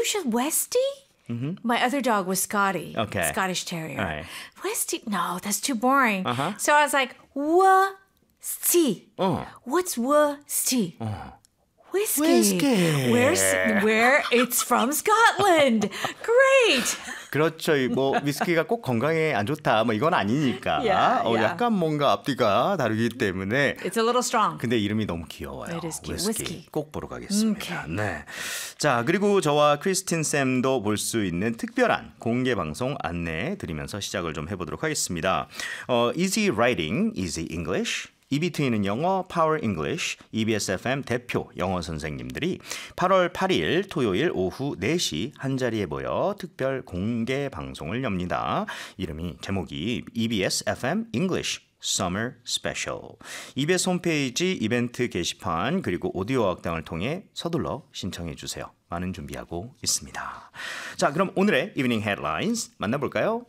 should Westie? My other dog was Scotty. Okay. Scottish Terrier. All right. Westie? No, that's too boring. So I was like, Westie. What's Westie? Whiskey. Where it's from Scotland. Great. 그렇죠. 뭐 위스키가 꼭 건강에 안 좋다. 뭐 이건 아니니까. 약간 뭔가 앞뒤가 다르기 때문에. It's a little strong. 근데 이름이 너무 귀여워요. It is cute. 위스키. Whiskey. 꼭 보러 가겠습니다. 네. 자, 그리고 저와 크리스틴 쌤도 볼 수 있는 특별한 공개 방송 안내해 드리면서 시작을 좀 해보도록 하겠습니다. Easy Writing, Easy English. EBT는 영어, Power English, EBS FM 대표 영어 선생님들이 8월 8일 토요일 오후 4시 한자리에 모여 특별 공개 방송을 엽니다. 제목이 EBS FM English Summer Special. EBS 홈페이지 이벤트 게시판 그리고 오디오 학당을 통해 서둘러 신청해 주세요. 많은 준비하고 있습니다. 자, 그럼 오늘의 Evening Headlines 만나볼까요?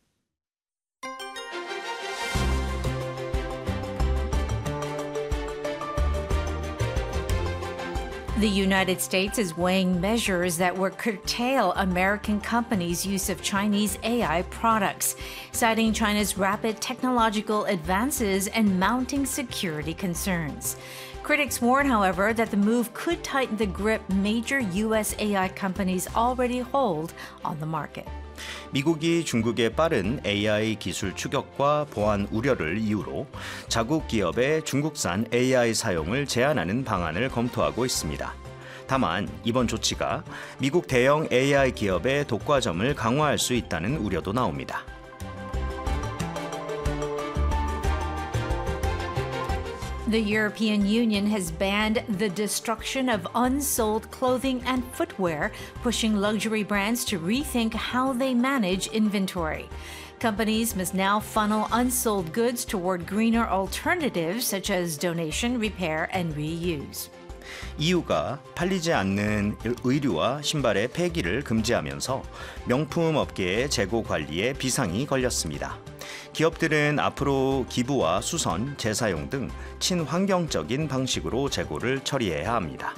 The United States is weighing measures that would curtail American companies' use of Chinese AI products, citing China's rapid technological advances and mounting security concerns. Critics warn, however, that the move could tighten the grip major U.S. AI companies already hold on the market. 미국이 중국의 빠른 AI 기술 추격과 보안 우려를 이유로 자국 기업의 중국산 AI 사용을 제한하는 방안을 검토하고 있습니다. 다만 이번 조치가 미국 대형 AI 기업의 독과점을 강화할 수 있다는 우려도 나옵니다. The European Union has banned the destruction of unsold clothing and footwear, pushing luxury brands to rethink how they manage inventory. Companies must now funnel unsold goods toward greener alternatives such as donation, repair, and reuse. EU가 팔리지 않는 의류와 신발의 폐기를 금지하면서 명품 업계의 재고 관리에 비상이 걸렸습니다. 기업들은 앞으로 기부와 수선, 재사용 등 친환경적인 방식으로 재고를 처리해야 합니다.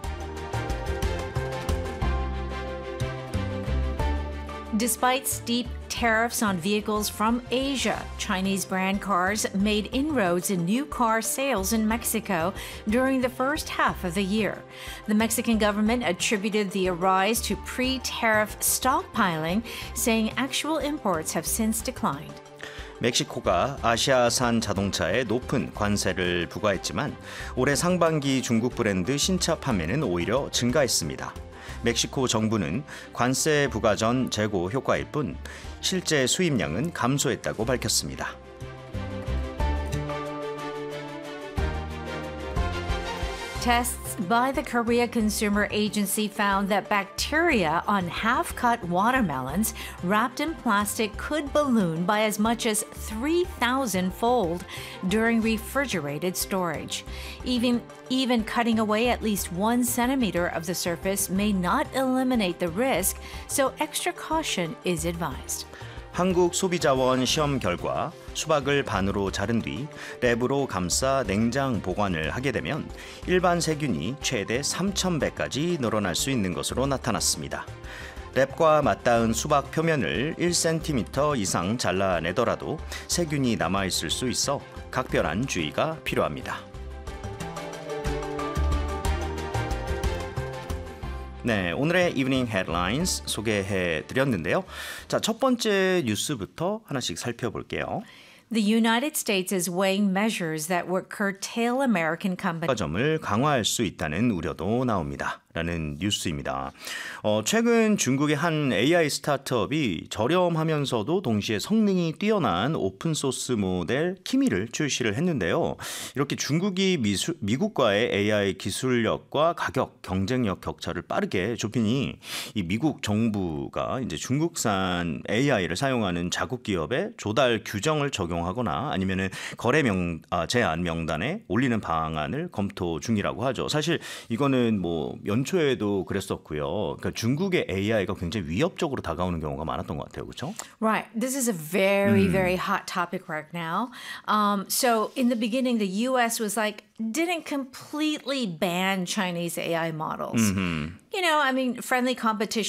Despite steep tariffs on vehicles from Asia, Chinese brand cars made inroads in new car sales in Mexico during the first half of the year. The Mexican government attributed the rise to pre-tariff stockpiling, saying actual imports have since declined. 멕시코가 아시아산 자동차에 높은 관세를 부과했지만 올해 상반기 중국 브랜드 신차 판매는 오히려 증가했습니다. 멕시코 정부는 관세 부과 전 재고 효과일 뿐 실제 수입량은 감소했다고 밝혔습니다. Tests by the Korea Consumer Agency found that bacteria on half-cut watermelons wrapped in plastic could balloon by as much as 3,000-fold during refrigerated storage. Even cutting away at least 1 centimeter of the surface may not eliminate the risk, so extra caution is advised. 한국소비자원 시험 결과 수박을 반으로 자른 뒤 랩으로 감싸 냉장 보관을 하게 되면 일반 세균이 최대 3,000배까지 늘어날 수 있는 것으로 나타났습니다. 랩과 맞닿은 수박 표면을 1cm 이상 잘라내더라도 세균이 남아있을 수 있어 각별한 주의가 필요합니다. 네, 오늘의 이브닝 헤드라인스 소개해 드렸는데요. 자, 첫 번째 뉴스부터 하나씩 살펴볼게요. The United States is weighing measures that would curtail American companies. 점을 강화할 수 있다는 우려도 나옵니다. 라는 뉴스입니다. 최근 중국의 한 AI 스타트업이 저렴하면서도 동시에 성능이 뛰어난 오픈소스 모델 키미를 출시를 했는데요. 이렇게 중국이 미국과의 AI 기술력과 가격, 경쟁력 격차를 빠르게 좁히니 이 미국 정부가 이제 중국산 AI를 사용하는 자국 기업에 조달 규정을 적용하거나 아니면은 거래 제한 명단에 올리는 방안을 검토 중이라고 하죠. 사실 이거는 뭐 연초에도 그랬었고요. 그러니까 중국의 AI가 굉장히 위협적으로 다가오는 경우가 많았던 것 같아요. 그렇죠? Right. This is a very, very hot topic right now. So in the beginning, the U.S. was like, didn't completely ban Chinese AI models. You know, I mean, friendly competition